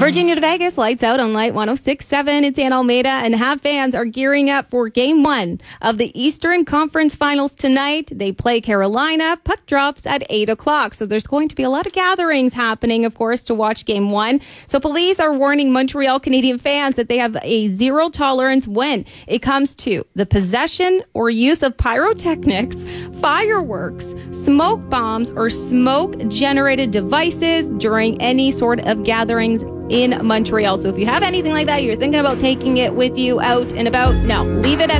Virginia to Vegas, lights out on Light 106.7. It's Ann Almeida, and Habs fans are gearing up for Game 1 of the Eastern Conference Finals tonight. They play Carolina. Puck drops at 8 o'clock. So there's going to be a lot of gatherings happening, of course, to watch Game 1. So police are warning Montreal Canadian fans that they have a zero tolerance when it comes to the possession or use of pyrotechnics, fireworks, smoke bombs, or smoke-generated devices during any sort of gatherings in Montreal. So if you have anything like that, you're thinking about taking it with you out and about, no, leave it at